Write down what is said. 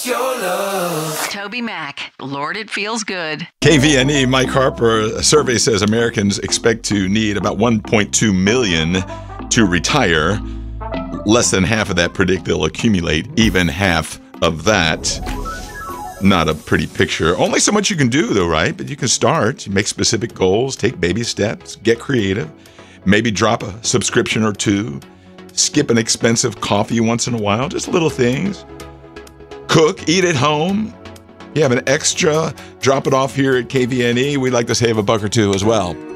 Toby Mac, Lord, it feels good. KVNE, Mike Harper, a survey says Americans expect to need about 1.2 million to retire. Less than half of that predict they'll accumulate even half of that. Not a pretty picture. Only so much you can do, though, right? But you can start, make specific goals, take baby steps, get creative, maybe drop a subscription or two, skip an expensive coffee once in a while, just little things. Cook, eat at home. You have an extra, drop it off here at KVNE. We'd like to save $1 or $2 as well.